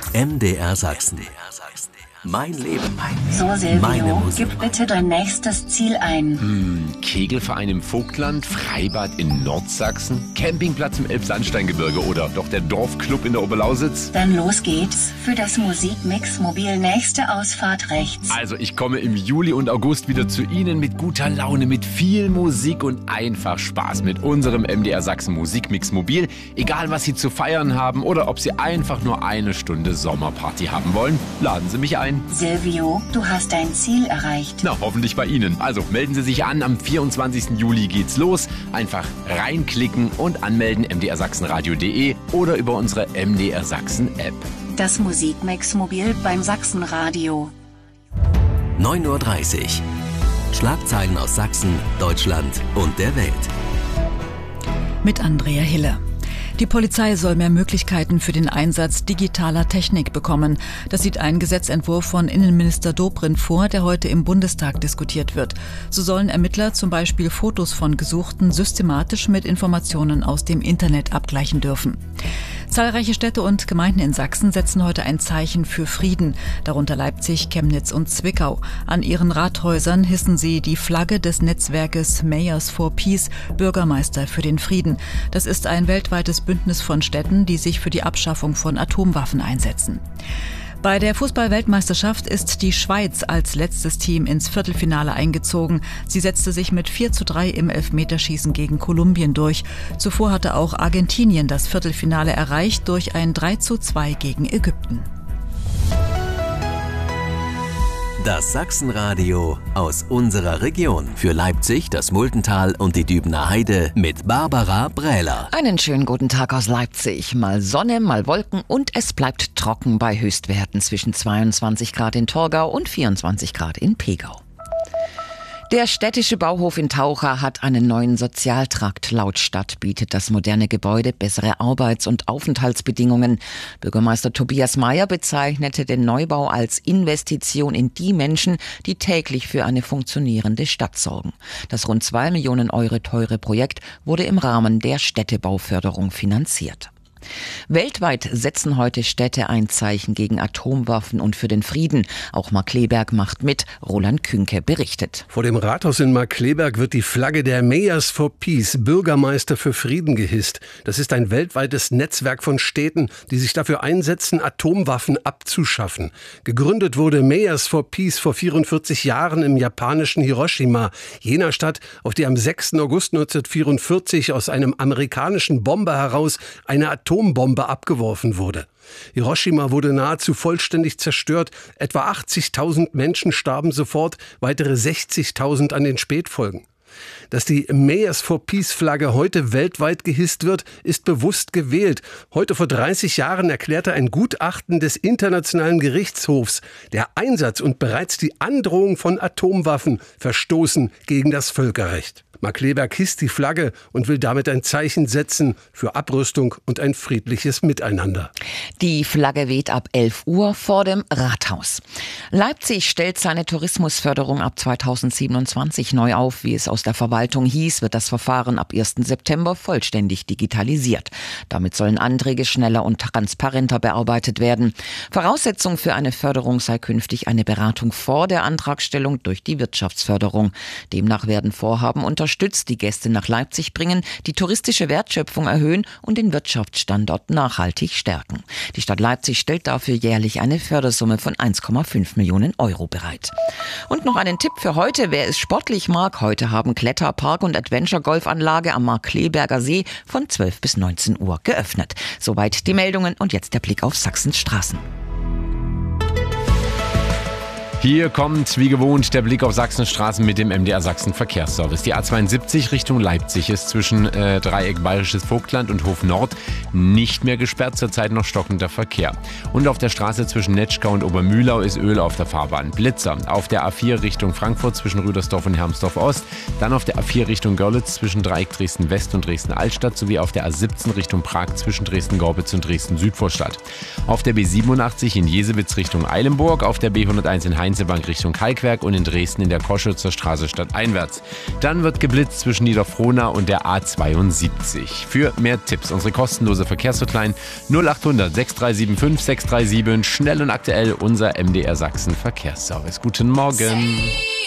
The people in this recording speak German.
MDR Sachsen. Mein Leben, So, Silvio, gib bitte dein nächstes Ziel ein. Kegelverein im Vogtland, Freibad in Nordsachsen, Campingplatz im Elbsandsteingebirge oder doch der Dorfclub in der Oberlausitz? Dann los geht's. Für das Musikmix Mobil nächste Ausfahrt rechts. Also ich komme im Juli und August wieder zu Ihnen mit guter Laune, mit viel Musik und einfach Spaß mit unserem MDR Sachsen Musikmix Mobil. Egal was Sie zu feiern haben oder ob Sie einfach nur eine Stunde Sommerparty haben wollen, laden Sie mich ein. Silvio, du hast dein Ziel erreicht. Na, hoffentlich bei Ihnen. Also melden Sie sich an, am 24. Juli geht's los. Einfach reinklicken und anmelden mdrsachsenradio.de oder über unsere MDR Sachsen App. Das Musikmix Mobil beim Sachsenradio. 9:30 Uhr. Schlagzeilen aus Sachsen, Deutschland und der Welt. Mit Andrea Hille. Die Polizei soll mehr Möglichkeiten für den Einsatz digitaler Technik bekommen. Das sieht ein Gesetzentwurf von Innenminister Dobrindt vor, der heute im Bundestag diskutiert wird. So sollen Ermittler zum Beispiel Fotos von Gesuchten systematisch mit Informationen aus dem Internet abgleichen dürfen. Zahlreiche Städte und Gemeinden in Sachsen setzen heute ein Zeichen für Frieden, darunter Leipzig, Chemnitz und Zwickau. An ihren Rathäusern hissen sie die Flagge des Netzwerkes Mayors for Peace, Bürgermeister für den Frieden. Das ist ein weltweites Bündnis von Städten, die sich für die Abschaffung von Atomwaffen einsetzen. Bei der Fußball-Weltmeisterschaft ist die Schweiz als letztes Team ins Viertelfinale eingezogen. Sie setzte sich mit 4:3 im Elfmeterschießen gegen Kolumbien durch. Zuvor hatte auch Argentinien das Viertelfinale erreicht durch ein 3:2 gegen Ägypten. Das Sachsenradio aus unserer Region. Für Leipzig, das Muldental und die Dübener Heide mit Barbara Brähler. Einen schönen guten Tag aus Leipzig. Mal Sonne, mal Wolken und es bleibt trocken bei Höchstwerten zwischen 22 Grad in Torgau und 24 Grad in Pegau. Der städtische Bauhof in Taucher hat einen neuen Sozialtrakt. Laut Stadt bietet das moderne Gebäude bessere Arbeits- und Aufenthaltsbedingungen. Bürgermeister Tobias Mayer bezeichnete den Neubau als Investition in die Menschen, die täglich für eine funktionierende Stadt sorgen. Das rund 2 Millionen Euro teure Projekt wurde im Rahmen der Städtebauförderung finanziert. Weltweit setzen heute Städte ein Zeichen gegen Atomwaffen und für den Frieden. Auch Markkleeberg macht mit. Roland Künke berichtet. Vor dem Rathaus in Markkleeberg wird die Flagge der Mayors for Peace, Bürgermeister für Frieden, gehisst. Das ist ein weltweites Netzwerk von Städten, die sich dafür einsetzen, Atomwaffen abzuschaffen. Gegründet wurde Mayors for Peace vor 44 Jahren im japanischen Hiroshima, jener Stadt, auf die am 6. August 1944 aus einem amerikanischen Bomber heraus eine Atombombe abgeworfen wurde. Hiroshima wurde nahezu vollständig zerstört. Etwa 80.000 Menschen starben sofort, weitere 60.000 an den Spätfolgen. Dass die Mayors for Peace Flagge heute weltweit gehisst wird, ist bewusst gewählt. Heute vor 30 Jahren erklärte ein Gutachten des Internationalen Gerichtshofs, der Einsatz und bereits die Androhung von Atomwaffen verstoßen gegen das Völkerrecht. Markkleeberg hisst die Flagge und will damit ein Zeichen setzen für Abrüstung und ein friedliches Miteinander. Die Flagge weht ab 11 Uhr vor dem Rathaus. Leipzig stellt seine Tourismusförderung ab 2027 neu auf. Wie es aus der Verwaltung hieß, wird das Verfahren ab 1. September vollständig digitalisiert. Damit sollen Anträge schneller und transparenter bearbeitet werden. Voraussetzung für eine Förderung sei künftig eine Beratung vor der Antragstellung durch die Wirtschaftsförderung. Demnach werden Vorhaben unterstützt, die Gäste nach Leipzig bringen, die touristische Wertschöpfung erhöhen und den Wirtschaftsstandort nachhaltig stärken. Die Stadt Leipzig stellt dafür jährlich eine Fördersumme von 1,5 Millionen Euro bereit. Und noch einen Tipp für heute, wer es sportlich mag. Heute haben Kletter-, Park- und Adventure-Golfanlage am Markkleeberger See von 12 bis 19 Uhr geöffnet. Soweit die Meldungen und jetzt der Blick auf Sachsens Straßen. Hier kommt, wie gewohnt, der Blick auf Sachsens Straßen mit dem MDR Sachsen Verkehrsservice. Die A72 Richtung Leipzig ist zwischen Dreieck Bayerisches Vogtland und Hof Nord nicht mehr gesperrt, zurzeit noch stockender Verkehr. Und auf der Straße zwischen Netschkau und Obermühlau ist Öl auf der Fahrbahn. Blitzer. Auf der A4 Richtung Frankfurt zwischen Rüdersdorf und Hermsdorf Ost, dann auf der A4 Richtung Görlitz zwischen Dreieck Dresden West und Dresden Altstadt sowie auf der A17 Richtung Prag zwischen Dresden-Gorbitz und Dresden Südvorstadt. Auf der B87 in Jesewitz Richtung Eilenburg, auf der B101 in Mainzebank Richtung Kalkwerk und in Dresden in der Koschützer Straße stadteinwärts. Dann wird geblitzt zwischen Niederfrohna und der A72. Für mehr Tipps unsere kostenlose Verkehrshotline 0800 6375 637. Schnell und aktuell unser MDR Sachsen Verkehrsservice. Guten Morgen.